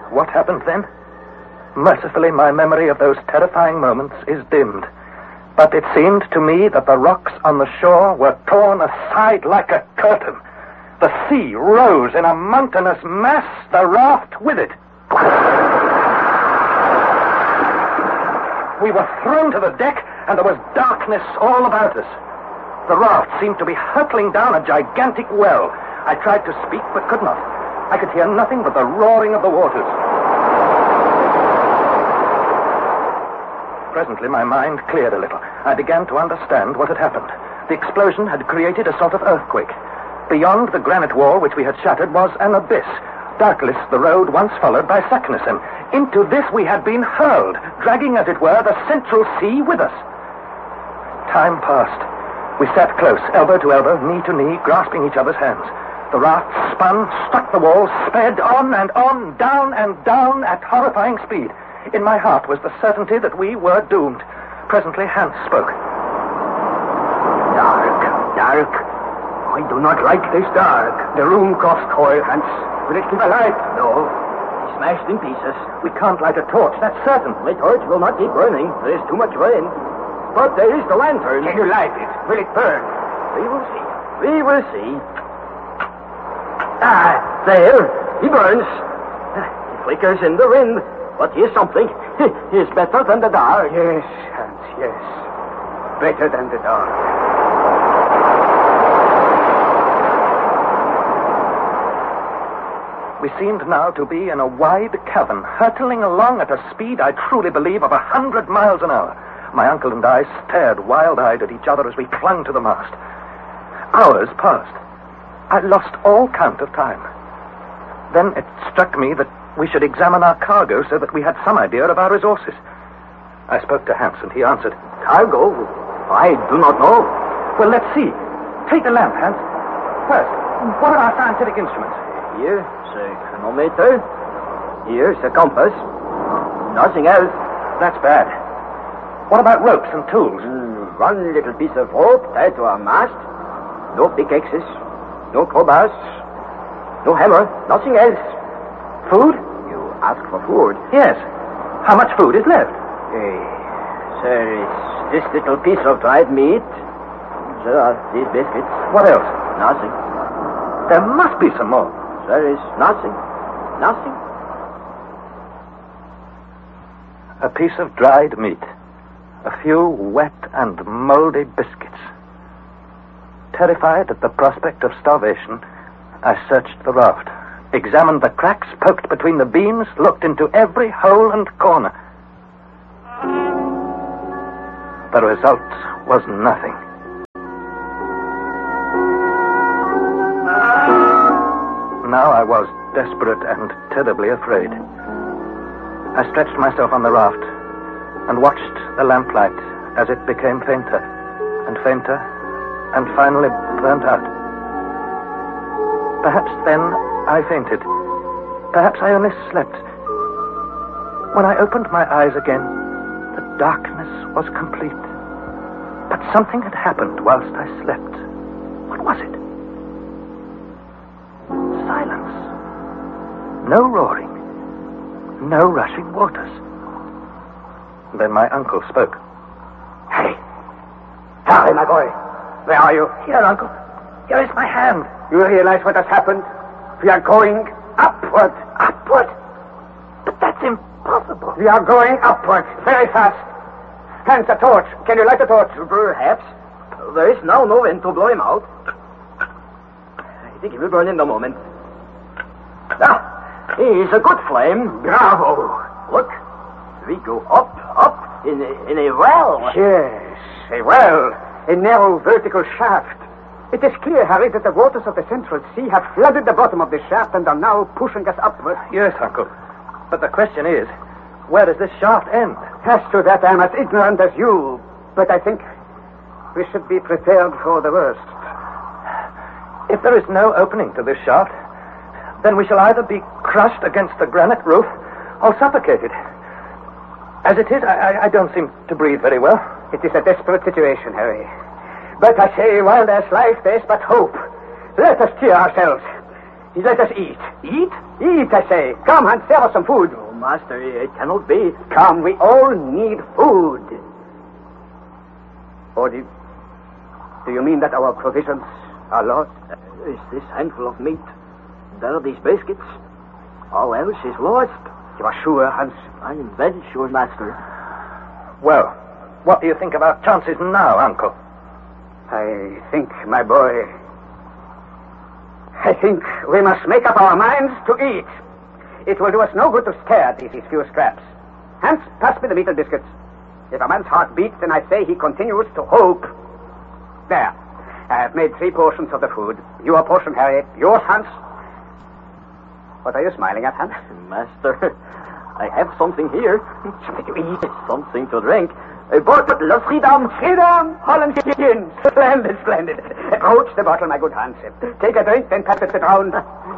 what happened then? Mercifully, my memory of those terrifying moments is dimmed. But it seemed to me that the rocks on the shore were torn aside like a curtain. The sea rose in a mountainous mass, the raft with it. We were thrown to the deck, and there was darkness all about us. The raft seemed to be hurtling down a gigantic well. I tried to speak, but could not. I could hear nothing but the roaring of the waters. Presently, my mind cleared a little. I began to understand what had happened. The explosion had created a sort of earthquake. Beyond the granite wall which we had shattered was an abyss, doubtless the road once followed by Saknussemm. Into this we had been hurled, dragging, as it were, the central sea with us. Time passed. We sat close, elbow to elbow, knee to knee, grasping each other's hands. The raft spun, struck the wall, sped on and on, down and down at horrifying speed. In my heart was the certainty that we were doomed. Presently, Hans spoke. Dark. I do not like this dark. The room cost oil, Hans. Will it keep alight? No. It's smashed in pieces. We can't light a torch, that's certain. My torch will not keep burning. There is too much rain. But there is the lantern. Can you light it? Will it burn? We will see. There. He burns. He flickers in the wind. But here's something. He's better than the dark. Yes, Hans, yes. Better than the dark. We seemed now to be in a wide cavern, hurtling along at a speed, I truly believe, of 100 miles an hour. My uncle and I stared wild-eyed at each other as we clung to the mast. Hours passed. I lost all count of time. Then it struck me that we should examine our cargo so that we had some idea of our resources. I spoke to Hans, and he answered. Cargo? I do not know. Well, let's see. Take the lamp, Hans. First, what are our scientific instruments? Here's a chronometer. Here's a compass. Nothing else. That's bad. What about ropes and tools? One little piece of rope tied to our mast. No pickaxes. No crowbars. No hammer. Nothing else. Food? You ask for food? Yes. How much food is left? There is this little piece of dried meat. There are these biscuits. What else? Nothing. There must be some more. There is nothing. Nothing. A piece of dried meat. A few wet and moldy biscuits. Terrified at the prospect of starvation, I searched the raft, examined the cracks poked between the beams, looked into every hole and corner. The result was nothing. Now I was desperate and terribly afraid. I stretched myself on the raft and watched the lamplight as it became fainter and fainter and finally burnt out. Perhaps then I fainted. Perhaps I only slept. When I opened my eyes again, the darkness was complete. But something had happened whilst I slept. What was it? Silence. No roaring. No rushing waters. Then my uncle spoke. Harry, my boy. Where are you? Here, Uncle. Here is my hand. You realize what has happened? We are going upward. Upward? But that's impossible. We are going upward, very fast. Hans, a torch. Can you light a torch? Perhaps. There is now no wind to blow him out. I think he will burn in a moment. Ah, he's a good flame. Bravo. Look, we go up, in a well. Yes, a well. A narrow vertical shaft. It is clear, Harry, that the waters of the Central Sea have flooded the bottom of the shaft and are now pushing us upward. Yes, Uncle. But the question is, where does this shaft end? As to that, I am as ignorant as you. But I think we should be prepared for the worst. If there is no opening to this shaft, then we shall either be crushed against the granite roof or suffocated. As it is, I don't seem to breathe very well. It is a desperate situation, Harry. But I say, while there's life, there's but hope. Let us cheer ourselves. Let us eat. Eat? Eat, I say. Come, Hans, serve us some food. Oh, master, it cannot be. Come, we all need food. Or do you mean that our provisions are lost? Is this handful of meat? There are these biscuits. All else is lost. You are sure, Hans? I am very sure, master. Well, what do you think of our chances now, Uncle? I think, my boy, I think we must make up our minds to eat. It will do us no good to stare at these few scraps. Hans, pass me the meat and biscuits. If a man's heart beats, then I say he continues to hope. There. I have made 3 portions of the food. Your portion, Harry. Yours, Hans. What are you smiling at, Hans? Master, I have something here. Something to eat. Something to drink. A bottle of Schiedam. Schiedam, Holland gin. Splendid, splendid. Approach the bottle, my good Hans. Take a drink, then pass it round.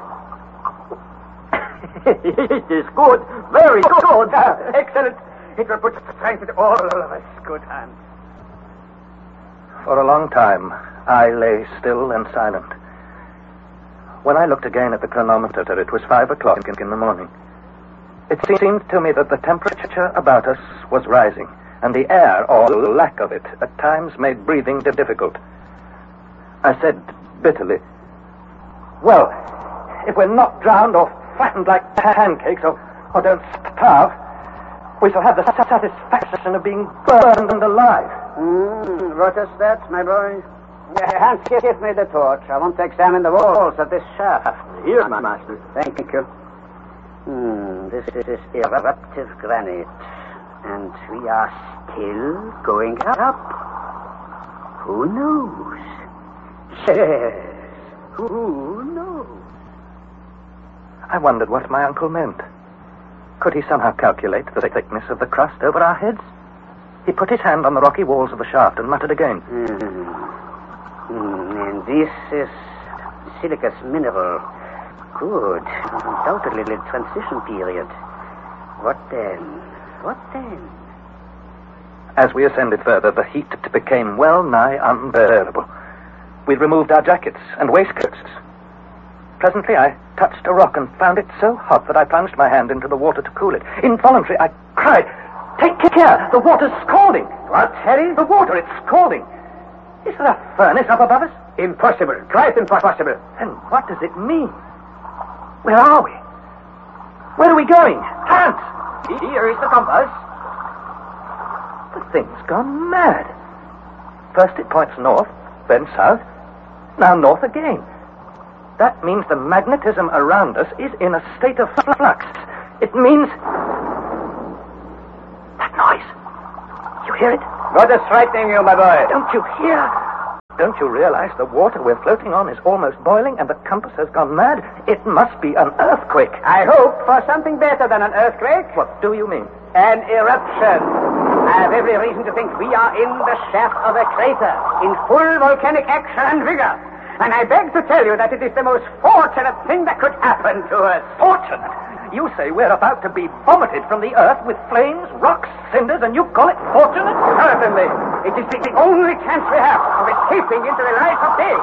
It is good. Very good. Excellent. It will put strength into all of us, good Hans. For a long time, I lay still and silent. When I looked again at the chronometer, it was 5 o'clock in the morning. It seemed to me that the temperature about us was rising, and the air, or lack of it, at times made breathing difficult. I said bitterly, well, if we're not drowned or flattened like pancakes or don't starve, we shall have the satisfaction of being burned alive. What is that, my boy? Hans, give me the torch. I want to examine the walls of this shaft. Here, my master. Thank you. This is eruptive granite. And we are still going up. Who knows? Yes, who knows? I wondered what my uncle meant. Could he somehow calculate the thickness of the crust over our heads? He put his hand on the rocky walls of the shaft and muttered again. And this is silicous mineral. Good. Undoubtedly the transition period. What then? What then? As we ascended further, the heat became well nigh unbearable. We removed our jackets and waistcoats. Presently, I touched a rock and found it so hot that I plunged my hand into the water to cool it. Involuntarily, I cried, "Take care! The water's scalding!" What, Harry? The water, it's scalding. Is there a furnace up above us? Impossible. Quite impossible. Then what does it mean? Where are we? Where are we going? Hans! Here is the compass. The thing's gone mad. First it points north, then south, now north again. That means the magnetism around us is in a state of flux. It means... That noise. You hear it? What is frightening you, my boy? Don't you hear? Don't you realize the water we're floating on is almost boiling and the compass has gone mad? It must be an earthquake. I hope for something better than an earthquake. What do you mean? An eruption. I have every reason to think we are in the shaft of a crater, in full volcanic action and vigor. And I beg to tell you that it is the most fortunate thing that could happen to us. Fortunate? You say we're about to be vomited from the earth with flames, rocks, cinders, and you call it fortunate? Certainly. It is the only chance we have of escaping into the light of day.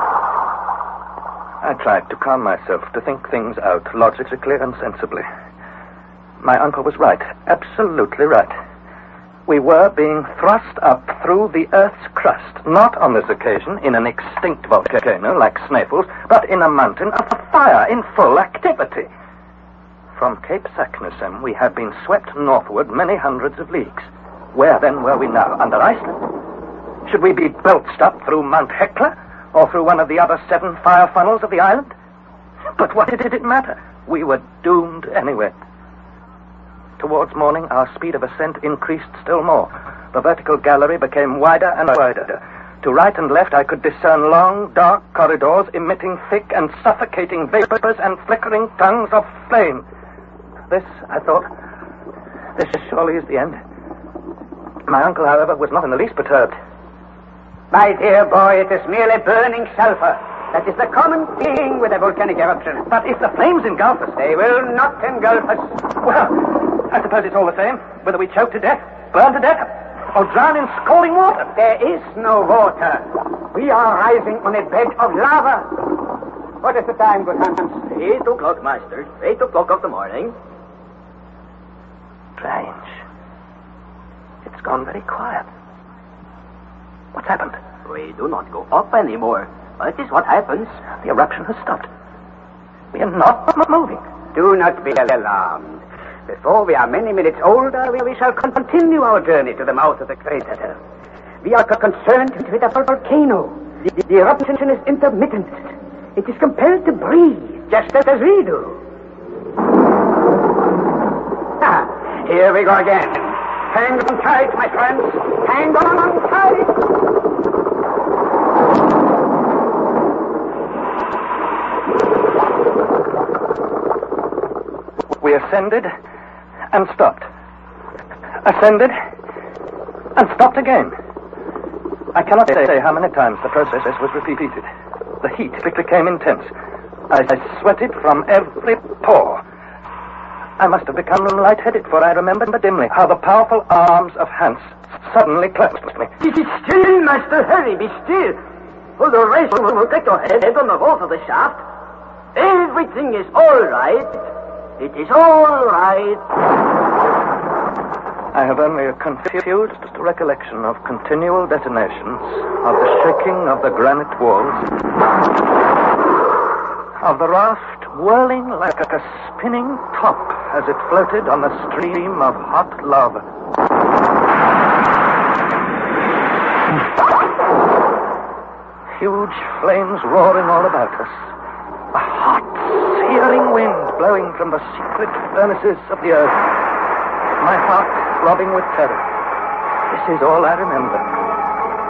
I tried to calm myself, to think things out logically and sensibly. My uncle was right, absolutely right. We were being thrust up through the Earth's crust, not on this occasion in an extinct volcano like Snæfell's, but in a mountain of fire in full activity. From Cape Saknussemm, we had been swept northward many hundreds of leagues. Where then were we now? Under Iceland? Should we be belched up through Mount Hekla, or through one of the other 7 fire funnels of the island? But what did it matter? We were doomed anyway. Towards morning, our speed of ascent increased still more. The vertical gallery became wider and wider. To right and left, I could discern long, dark corridors emitting thick and suffocating vapors and flickering tongues of flame. This, I thought, this surely is the end. My uncle, however, was not in the least perturbed. My dear boy, it is merely burning sulfur. That is the common thing with a volcanic eruption. But if the flames engulf us... They will not engulf us. Well, I suppose it's all the same, whether we choke to death, burn to death, or drown in scalding water. There is no water. We are rising on a bed of lava. What is the time, good Hans? 8 o'clock, Master. 8 o'clock of the morning. Strange. It's gone very quiet. What's happened? We do not go up anymore. That is what happens. The eruption has stopped. We are not moving. Do not be alarmed. Before we are many minutes older, we shall continue our journey to the mouth of the crater. We are concerned with a volcano. The eruption is intermittent. It is compelled to breathe, just as we do. Here we go again. Hang on tight, my friends. Hang on tight. We ascended and stopped. Ascended and stopped again. I cannot say how many times the process was repeated. The heat became intense. I sweated from every pore. I must have become lightheaded, for I remember dimly how the powerful arms of Hans suddenly clasped me. Be still, Master Harry, be still. For the rest will take your head on the roof of the shaft. Everything is all right. It is all right. I have only a confused recollection of continual detonations, of the shaking of the granite walls, of the raft whirling like a spinning top as it floated on the stream of hot lava. Huge flames roaring all about us. A hot, searing wind blowing from the secret furnaces of the earth. My heart throbbing with terror. This is all I remember.